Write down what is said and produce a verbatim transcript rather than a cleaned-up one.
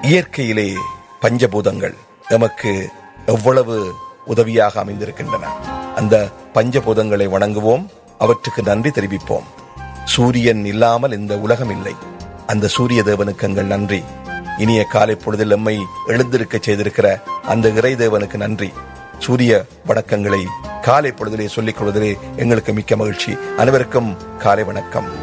இயற்கையிலே பஞ்சபூதங்கள் எமக்கு எவ்வளவு உதவியாக அமைந்திருக்கின்றன. அந்த பஞ்சபூதங்களை வணங்குவோம், அவற்றுக்கு நன்றி தெரிவிப்போம். சூரியன் இல்லாமல் இந்த உலகம் இல்லை. அந்த சூரிய தேவனுக்கு எங்கள் நன்றி. இனிய காலை பொழுதில் எம்மை எழுந்திருக்க செய்திருக்கிற அந்த இறை தேவனுக்கு நன்றி. சூரிய வணக்கங்களை காலை பொழுதிலே சொல்லிக் கொள்வதிலே எங்களுக்கு மிக்க மகிழ்ச்சி. அனைவருக்கும் காலை வணக்கம்.